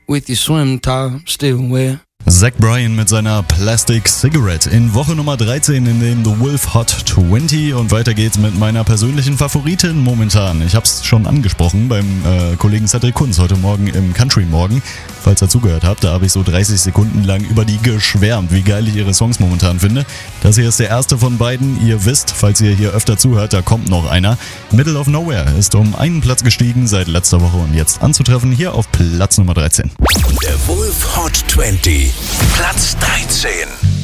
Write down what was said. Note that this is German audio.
with your swim top still wet. Zach Bryan mit seiner Plastic Cigarette in Woche Nummer 13 in dem The Wolf Hot 20 und weiter geht's mit meiner persönlichen Favoritin momentan. Ich hab's schon angesprochen beim Kollegen Cedric Kunz heute Morgen im Country Morgen. Falls ihr zugehört habt, da habe ich so 30 Sekunden lang über die geschwärmt, wie geil ich ihre Songs momentan finde. Das hier ist der erste von beiden. Ihr wisst, falls ihr hier öfter zuhört, da kommt noch einer. Middle of Nowhere ist um einen Platz gestiegen seit letzter Woche und jetzt anzutreffen hier auf Platz Nummer 13. Der Wolf Hot 20, Platz 13.